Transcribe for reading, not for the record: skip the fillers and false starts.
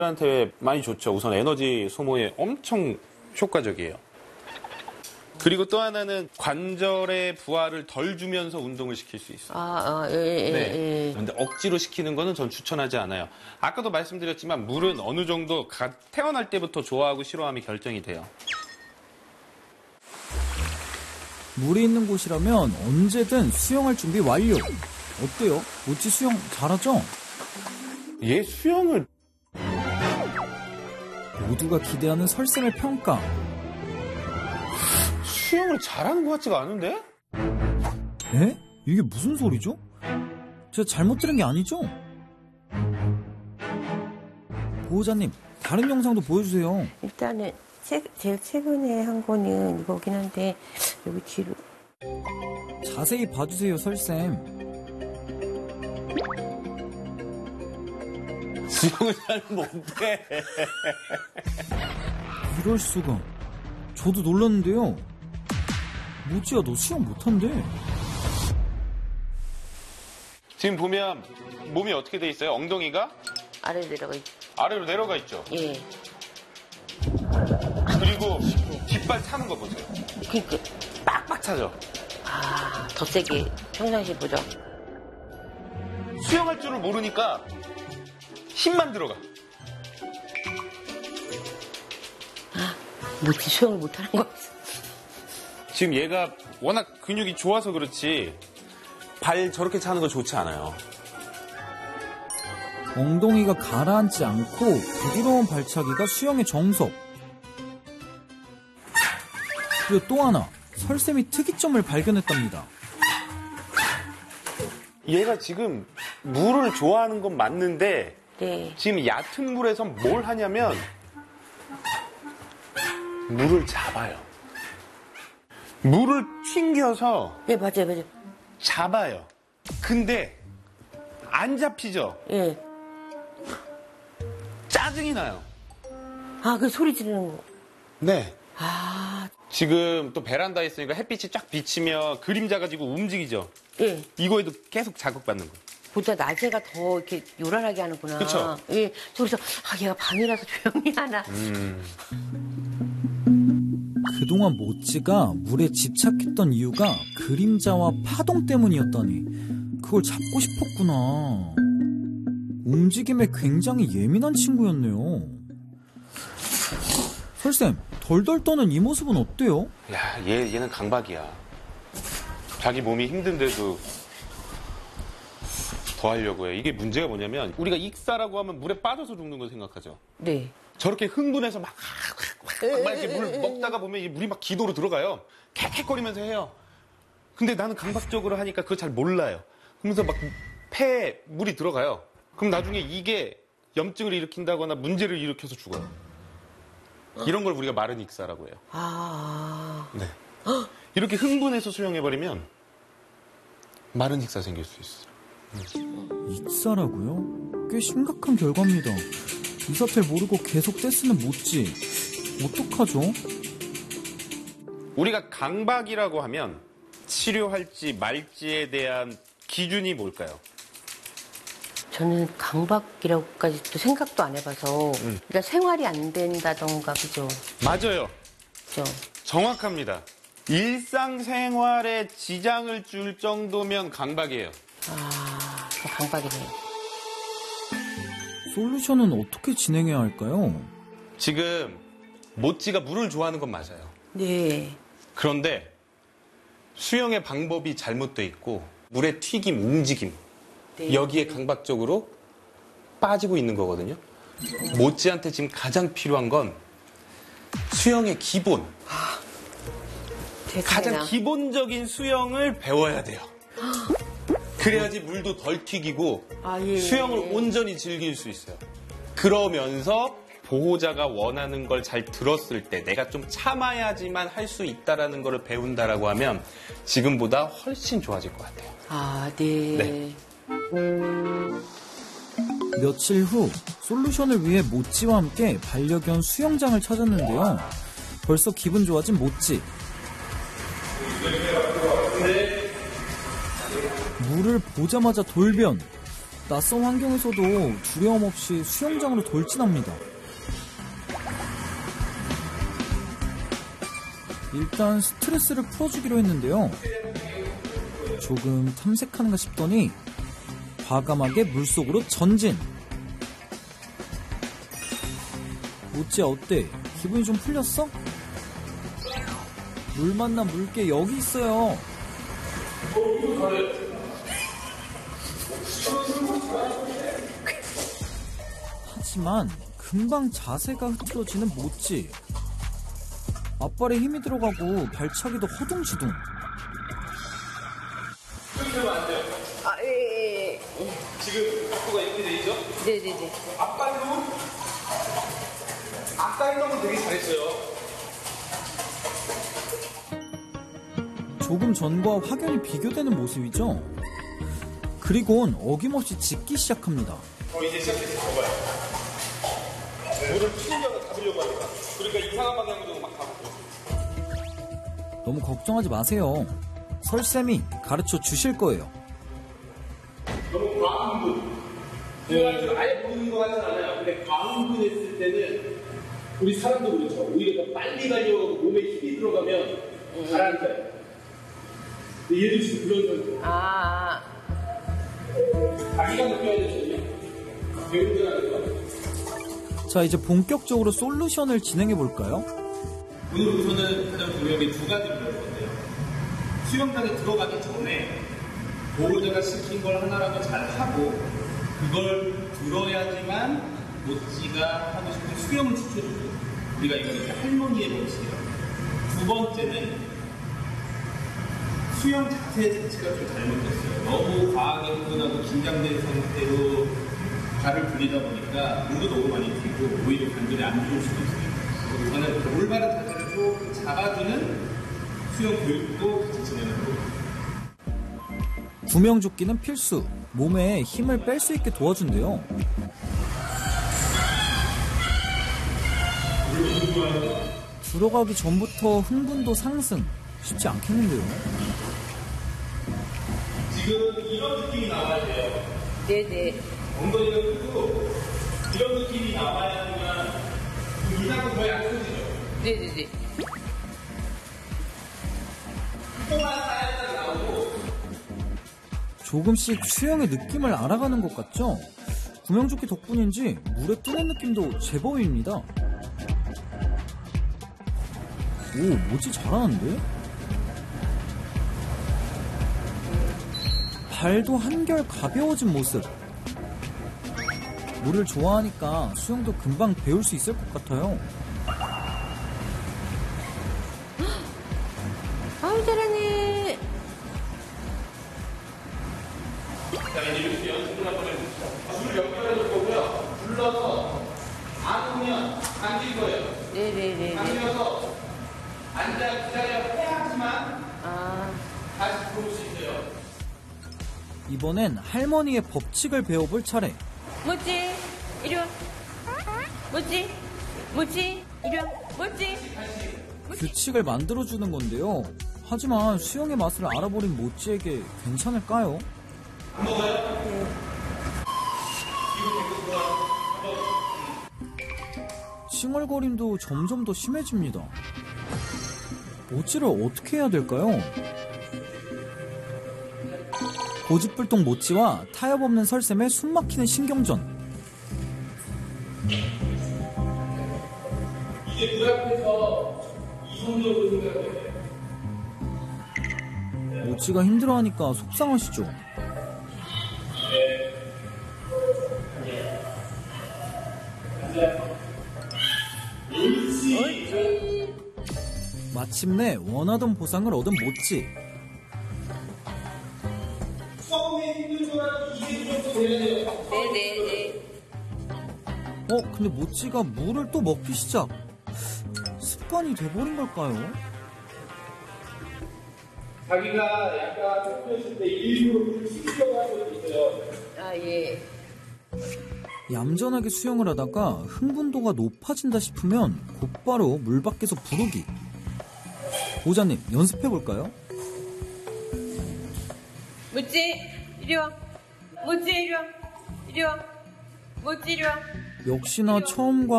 한테 많이 좋죠. 우선 에너지 소모에 엄청 효과적이에요. 그리고 또 하나는 관절의 부하를 덜 주면서 운동을 시킬 수 있어요. 네. 그런데 억지로 시키는 거는 전 추천하지 않아요. 아까도 말씀드렸지만 물은 어느 정도 태어날 때부터 좋아하고 싫어함이 결정이 돼요. 물이 있는 곳이라면 언제든 수영할 준비 완료. 어때요? 모찌 수영 잘하죠? 얘 수영을... 모두가 기대하는 설쌤의 평가. 수영을 잘하는 것 같지가 않은데? 에? 이게 무슨 소리죠? 제가 잘못 들은 게 아니죠? 보호자님, 다른 영상도 보여주세요. 일단은 제일 최근에 한 거는 이거긴 한데 여기 뒤로 자세히 봐주세요, 설쌤. 수영을 잘 못해. 이럴 수가. 저도 놀랐는데요. 모찌야, 너 수영 못한대. 지금 보면 몸이 어떻게 돼 있어요? 엉덩이가 아래로 내려가 있죠. 아래로 내려가 있죠. 예. 그리고 뒷발 차는 거 보세요. 그러니까 빡빡 차죠. 더 세게 평상시 보죠. 수영할 줄을 모르니까 힘만 들어가. 모찌 수영을 못하는 거 같아. 지금 얘가 워낙 근육이 좋아서 그렇지 발 저렇게 차는 거 좋지 않아요. 엉덩이가 가라앉지 않고 부드러운 발차기가 수영의 정석. 그리고 또 하나, 설쌤이 특이점을 발견했답니다. 얘가 지금 물을 좋아하는 건 맞는데 네. 지금 얕은 물에서 뭘 하냐면 물을 잡아요. 물을 튕겨서 네, 맞아요. 잡아요. 근데 안 잡히죠? 예. 짜증이 나요. 그 소리 지르는 거. 네. 지금 또 베란다에 있으니까 햇빛이 쫙 비치면 그림자가 지고 움직이죠? 예. 이거에도 계속 자극받는 거예요. 보다 낮에가 더 이렇게 요란하게 하는구나. 그쵸? 예. 그래서 얘가 밤이라서 조용히 하나. 그동안 모찌가 물에 집착했던 이유가 그림자와 파동 때문이었다니. 그걸 잡고 싶었구나. 움직임에 굉장히 예민한 친구였네요. 설쌤, 덜덜 떠는 이 모습은 어때요? 야, 얘는 강박이야. 자기 몸이 힘든데도 더 하려고 해. 이게 문제가 뭐냐면 우리가 익사라고 하면 물에 빠져서 죽는 걸 생각하죠. 네. 저렇게 흥분해서 막 이렇게 물 먹다가 보면 이 물이 막 기도로 들어가요. 캑캑거리면서 해요. 근데 나는 강박적으로 하니까 그거 잘 몰라요. 그러면서 막 폐에 물이 들어가요. 그럼 나중에 이게 염증을 일으킨다거나 문제를 일으켜서 죽어요. 이런 걸 우리가 마른 익사라고 해요. 네. 이렇게 흥분해서 수영해버리면 마른 익사 생길 수 있어요. 익사라고요? 꽤 심각한 결과입니다. 이 사태를 모르고 계속 떼쓰는 모찌. 어떡하죠? 우리가 강박이라고 하면 치료할지 말지에 대한 기준이 뭘까요? 저는 강박이라고까지 또 생각도 안 해봐서 일단 생활이 안 된다던가 그죠? 맞아요. 그죠? 정확합니다. 일상생활에 지장을 줄 정도면 강박이에요. 강박이네요. 솔루션은 어떻게 진행해야 할까요? 지금 모찌가 물을 좋아하는 건 맞아요. 네. 그런데 수영의 방법이 잘못돼 있고 물의 튀김, 움직임 네. 여기에 강박적으로 빠지고 있는 거거든요. 모찌한테 지금 가장 필요한 건 수영의 기본. 가장 기본적인 수영을 배워야 돼요. 그래야지 물도 덜 튀기고 수영을 온전히 즐길 수 있어요. 그러면서 보호자가 원하는 걸 잘 들었을 때 내가 좀 참아야지만 할 수 있다라는 걸 배운다라고 하면 지금보다 훨씬 좋아질 것 같아요. 네. 며칠 후 솔루션을 위해 모찌와 함께 반려견 수영장을 찾았는데요. 벌써 기분 좋아진 모찌. 물을 보자마자 돌변. 낯선 환경에서도 두려움 없이 수영장으로 돌진합니다. 일단 스트레스를 풀어주기로 했는데요. 조금 탐색하는가 싶더니 과감하게 물속으로 전진. 모찌야 어때? 기분이 좀 풀렸어? 물 만난 물개 여기 있어요. 하지만 금방 자세가 흐트러지는 모찌. 앞발에 힘이 들어가고 발차기도 허둥지둥. 아, 예, 예. 지금 각도가 이렇게 돼 있죠? 네네네. 앞발 놈은 되게 잘했어요. 조금 전과 확연히 비교되는 모습이죠. 그리곤 어김없이 짖기 시작합니다. 이제 시작해서 봐봐요. 물을 튀려고 잡으려고 하니까. 그러니까 이상한 방향으로 막 가고. 너무 걱정하지 마세요. 설쌤이 가르쳐 주실 거예요. 너무 과흥분. 그래가지고 아예 보는 것 같진 않아요. 근데 과흥분했을 때는 우리 사람도 그렇죠. 오히려 더 빨리 가려고 몸에 힘이 들어가면 가라앉아요. 근데 얘도 지금 그런 거죠. 자기가 느껴야 되거든요. 배우들하는 거. 자, 이제 본격적으로 솔루션을 진행해 볼까요? 오늘 우선은 가장 중요한 게 두 가지를 배울 건데요. 수영장에 들어가기 전에 보호자가 시킨 걸 하나라도 잘 하고 그걸 들어야지만 모찌가 하고 싶은 수영을 추천해주고 우리가 이걸 이렇게 할머니의 법칙이라고. 두 번째는 수영 자세 자체가 좀 잘못됐어요. 너무 과하게 흥분하고 긴장된 상태로 발을 굴리다 보니까 물도 너무 많이 튀고 오히려 관절에 안 좋을 수도 있어요. 저는 그 올바른 자세를 좀 잡아주는 수영 교육도 같이 진행하고. 구명조끼는 필수. 몸에 힘을 뺄 수 있게 도와준대요. 들어가기 전부터 흥분도 상승. 쉽지 않겠는데요. 지금 이런 느낌이 나와야 돼요. 네네. 엉덩이가 크고 이런 느낌이 나와야지만 이상은 거의 안 터지죠. 네네네. 또만 쌓였다 나오고. 조금씩 수영의 느낌을 알아가는 것 같죠? 구명조끼 덕분인지 물에 뜨는 느낌도 제법입니다. 오, 뭐지 잘하는데? 발도 한결 가벼워진 모습. 물을 좋아하니까 수영도 금방 배울 수 있을 것 같아요. 아우, 잘하네. 자, 이제 이렇게 연습을 한번 해봅시다. 줄 연결해줄 거고요. 불러서 안으면 앉을 거예요. 네네네네. 당겨서 앉아 기다려 해야지만 아, 다시 들어올 수 있어요. 이번엔 할머니의 법칙을 배워볼 차례. 모찌, 이리 와. 모찌, 모찌, 이리 와. 모찌. 규칙을 만들어주는 건데요. 하지만 수영의 맛을 알아버린 모찌에게 괜찮을까요? 칭얼거림도 점점 더 심해집니다. 모찌를 어떻게 해야 될까요? 고집불통 모찌와 타협 없는 설쌤의 숨막히는 신경전. 이제 물 앞에서 이성적으로 생각해야 돼요. 모찌가 힘들어하니까 속상하시죠? 마침내 원하던 보상을 얻은 모찌. 처음에 힘든 거라도 이해 좀 돼야 돼요. 네네네. 근데 모찌가 물을 또 먹기 시작. 습관이 돼버린 걸까요? 자기가 약간 조금했을 때 일부러 물을 튀기려고 한 것도 있어요. 아, 예. 얌전하게 수영을 하다가 흥분도가 높아진다 싶으면 곧바로 물 밖에서 부르기. 보자님, 연습해볼까요? 모찌, 이리 와. 모찌, 이리 와. 이리 와. 모찌 이리 와. 역시나 처음과